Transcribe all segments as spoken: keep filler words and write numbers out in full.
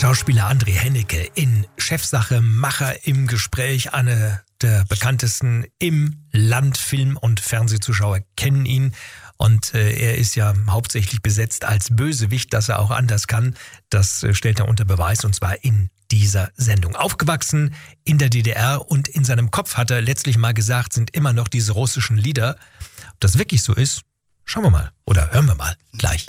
Schauspieler André Hennecke in Chefsache, Macher im Gespräch, eine der bekanntesten im Land. Film- und Fernsehzuschauer kennen ihn. Und äh, er ist ja hauptsächlich besetzt als Bösewicht, dass er auch anders kann. Das äh, stellt er unter Beweis, und zwar in dieser Sendung. Aufgewachsen in der D D R, und in seinem Kopf hat er letztlich mal gesagt, sind immer noch diese russischen Lieder. Ob das wirklich so ist, schauen wir mal oder hören wir mal gleich.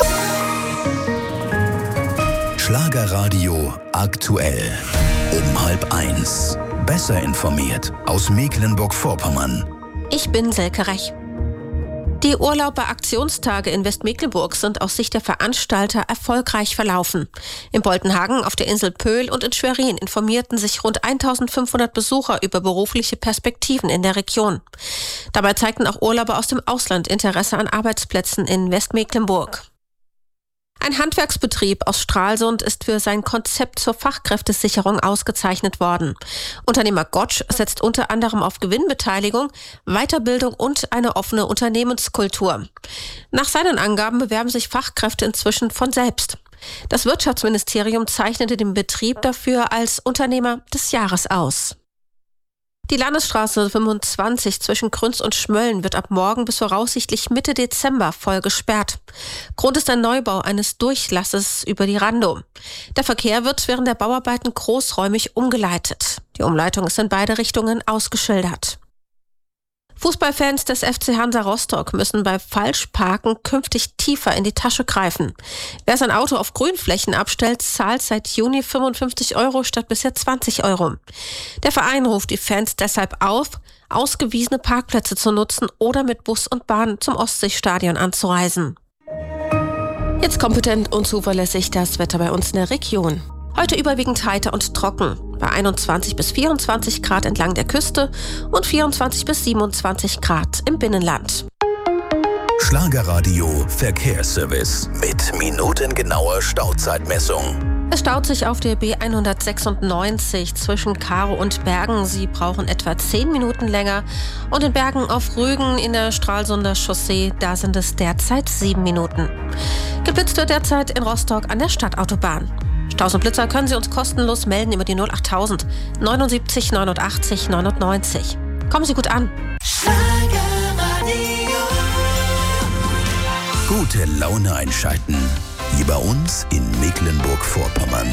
Schlagerradio aktuell. Um halb eins. Besser informiert aus Mecklenburg-Vorpommern. Ich bin Selke Rech. Die Urlauber-Aktionstage in Westmecklenburg sind aus Sicht der Veranstalter erfolgreich verlaufen. In Boltenhagen, auf der Insel Pöhl und in Schwerin informierten sich rund eintausendfünfhundert Besucher über berufliche Perspektiven in der Region. Dabei zeigten auch Urlauber aus dem Ausland Interesse an Arbeitsplätzen in Westmecklenburg. Ein Handwerksbetrieb aus Stralsund ist für sein Konzept zur Fachkräftesicherung ausgezeichnet worden. Unternehmer Gottsch setzt unter anderem auf Gewinnbeteiligung, Weiterbildung und eine offene Unternehmenskultur. Nach seinen Angaben bewerben sich Fachkräfte inzwischen von selbst. Das Wirtschaftsministerium zeichnete den Betrieb dafür als Unternehmer des Jahres aus. Die Landesstraße fünfundzwanzig zwischen Grünz und Schmölln wird ab morgen bis voraussichtlich Mitte Dezember voll gesperrt. Grund ist ein Neubau eines Durchlasses über die Randow. Der Verkehr wird während der Bauarbeiten großräumig umgeleitet. Die Umleitung ist in beide Richtungen ausgeschildert. Fußballfans des F C Hansa Rostock müssen bei Falschparken künftig tiefer in die Tasche greifen. Wer sein Auto auf Grünflächen abstellt, zahlt seit Juni fünfundfünfzig Euro statt bisher zwanzig Euro. Der Verein ruft die Fans deshalb auf, ausgewiesene Parkplätze zu nutzen oder mit Bus und Bahn zum Ostseestadion anzureisen. Jetzt kompetent und zuverlässig das Wetter bei uns in der Region. Heute überwiegend heiter und trocken, bei einundzwanzig bis vierundzwanzig Grad entlang der Küste und vierundzwanzig bis siebenundzwanzig Grad im Binnenland. Schlagerradio Verkehrsservice mit minutengenauer Stauzeitmessung. Es staut sich auf der B hundertsechsundneunzig zwischen Karow und Bergen. Sie brauchen etwa zehn Minuten länger. Und in Bergen auf Rügen in der Stralsunder Chaussee, da sind es derzeit sieben Minuten. Geblitzt wird derzeit in Rostock an der Stadtautobahn. Staus und Blitzer können Sie uns kostenlos melden über die null achttausend neunundsiebzig neunundachtzig neunundneunzig. Kommen Sie gut an. Gute Laune einschalten. Wie bei uns in Mecklenburg-Vorpommern.